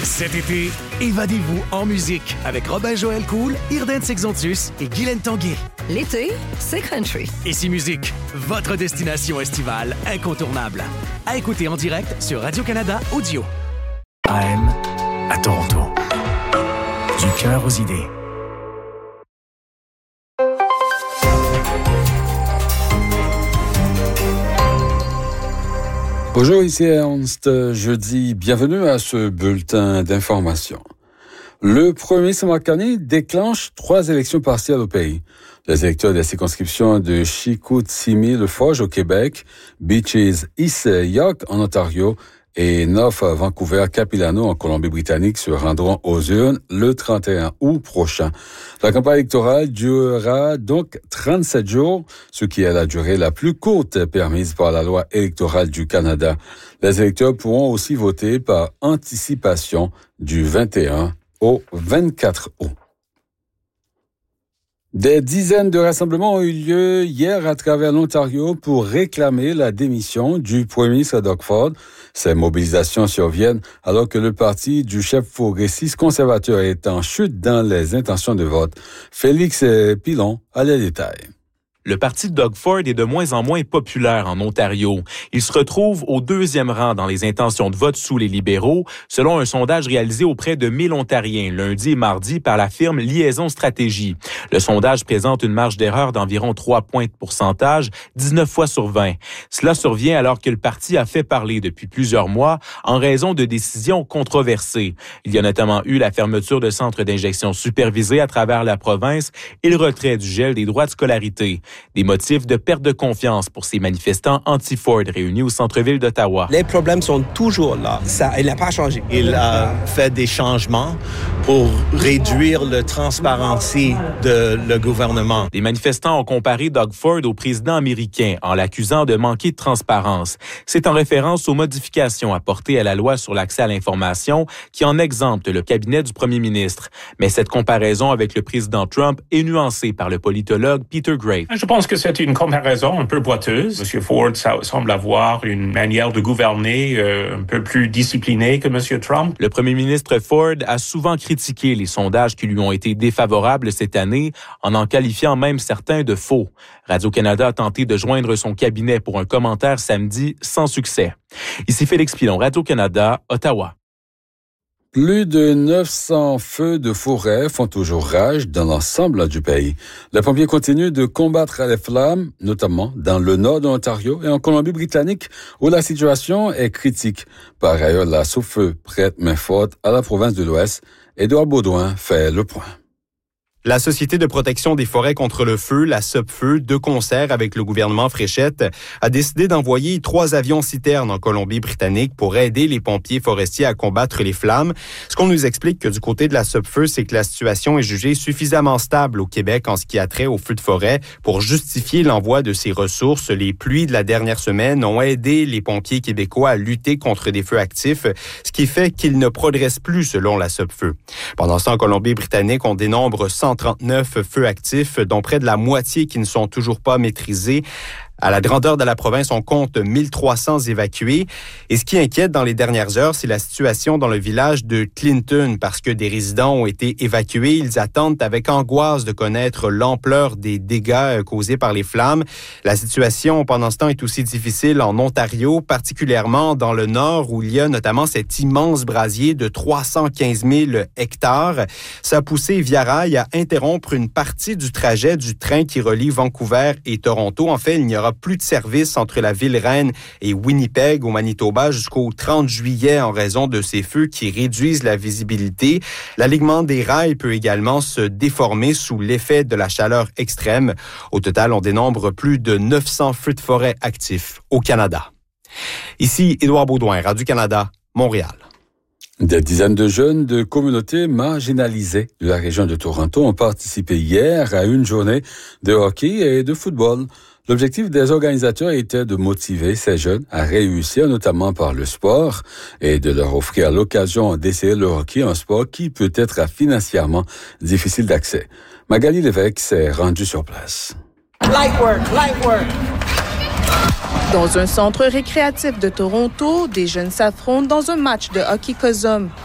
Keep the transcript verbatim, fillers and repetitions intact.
Cet été, évadez-vous en musique avec Robin-Joël Cool, Irden Sexontus et Guylaine Tanguay. L'été, c'est country. Ici Musique, votre destination estivale incontournable. À écouter en direct sur Radio-Canada Audio. A M à Toronto. Du cœur aux idées. Bonjour, ici Ernst. Jeudi, bienvenue à ce bulletin d'information. Le premier ministre Mark Carney déclenche trois élections partielles au pays. Les électeurs des circonscriptions de Chicoutimi-Le-Forge au Québec, Beaches-East York en Ontario et North Vancouver-Capilano en Colombie-Britannique se rendront aux urnes le trente et un août prochain. La campagne électorale durera donc trente-sept jours, ce qui est la durée la plus courte permise par la loi électorale du Canada. Les électeurs pourront aussi voter par anticipation du vingt et un au vingt-quatre août. Des dizaines de rassemblements ont eu lieu hier à travers l'Ontario pour réclamer la démission du premier ministre Doug Ford. Ces mobilisations surviennent alors que le parti du chef progressiste conservateur est en chute dans les intentions de vote. Félix Pilon a les détails. Le parti de Doug Ford est de moins en moins populaire en Ontario. Il se retrouve au deuxième rang dans les intentions de vote sous les libéraux, selon un sondage réalisé auprès de mille Ontariens lundi et mardi par la firme Liaison Stratégie. Le sondage présente une marge d'erreur d'environ trois points de pourcentage, dix-neuf fois sur vingt. Cela survient alors que le parti a fait parler depuis plusieurs mois en raison de décisions controversées. Il y a notamment eu la fermeture de centres d'injection supervisés à travers la province et le retrait du gel des droits de scolarité. Des motifs de perte de confiance pour ces manifestants anti-Ford réunis au centre-ville d'Ottawa. Les problèmes sont toujours là. Ça, il n'a pas changé. Il a fait des changements pour réduire la transparence de le gouvernement. Les manifestants ont comparé Doug Ford au président américain en l'accusant de manquer de transparence. C'est en référence aux modifications apportées à la loi sur l'accès à l'information qui en exempte le cabinet du premier ministre. Mais cette comparaison avec le président Trump est nuancée par le politologue Peter Gray. Je pense que c'est une comparaison un peu boiteuse. M. Ford ça semble avoir une manière de gouverner euh, un peu plus disciplinée que M. Trump. Le premier ministre Ford a souvent critiqué les sondages qui lui ont été défavorables cette année, en en qualifiant même certains de faux. Radio-Canada a tenté de joindre son cabinet pour un commentaire samedi sans succès. Ici Félix Pilon, Radio-Canada, Ottawa. Plus de neuf cents feux de forêt font toujours rage dans l'ensemble du pays. Les pompiers continuent de combattre les flammes, notamment dans le nord de l'Ontario et en Colombie-Britannique, où la situation est critique. Par ailleurs, la Sopfeu prête main forte à la province de l'Ouest. Édouard Baudouin fait le point. La Société de protection des forêts contre le feu, la Sopfeu, de concert avec le gouvernement Fréchette, a décidé d'envoyer trois avions citernes en Colombie-Britannique pour aider les pompiers forestiers à combattre les flammes. Ce qu'on nous explique que du côté de la Sopfeu, c'est que la situation est jugée suffisamment stable au Québec en ce qui a trait aux feux de forêt pour justifier l'envoi de ces ressources. Les pluies de la dernière semaine ont aidé les pompiers québécois à lutter contre des feux actifs, ce qui fait qu'ils ne progressent plus selon la Sopfeu. Pendant ce temps, en Colombie-Britannique, on dénombre cent trente-neuf feux actifs, dont près de la moitié qui ne sont toujours pas maîtrisés. À la grandeur de la province, on compte mille trois cents évacués. Et ce qui inquiète dans les dernières heures, c'est la situation dans le village de Clinton, parce que des résidents ont été évacués. Ils attendent avec angoisse de connaître l'ampleur des dégâts causés par les flammes. La situation, pendant ce temps, est aussi difficile en Ontario, particulièrement dans le nord, où il y a notamment cet immense brasier de trois cent quinze mille hectares. Ça a poussé Via Rail à interrompre une partie du trajet du train qui relie Vancouver et Toronto. En fait, il n'y aura plus de service entre la ville-reine et Winnipeg au Manitoba jusqu'au trente juillet en raison de ces feux qui réduisent la visibilité. L'alignement des rails peut également se déformer sous l'effet de la chaleur extrême. Au total, on dénombre plus de neuf cents feux de forêt actifs au Canada. Ici Édouard Baudouin, Radio-Canada, Montréal. Des dizaines de jeunes de communautés marginalisées de la région de Toronto ont participé hier à une journée de hockey et de football. L'objectif des organisateurs était de motiver ces jeunes à réussir, notamment par le sport, et de leur offrir l'occasion d'essayer le hockey, un sport qui peut être financièrement difficile d'accès. Magali Lévesque s'est rendue sur place. Light work, light work. Dans un centre récréatif de Toronto, des jeunes s'affrontent dans un match de hockey cosum.